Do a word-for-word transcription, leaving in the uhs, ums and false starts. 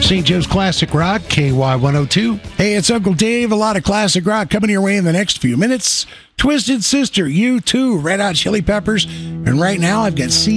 Saint Joe's Classic Rock, K Y one oh two. Hey, it's Uncle Dave. A lot of classic rock coming your way in the next few minutes. Twisted Sister, U two, Red Hot Chili Peppers. And right now, I've got C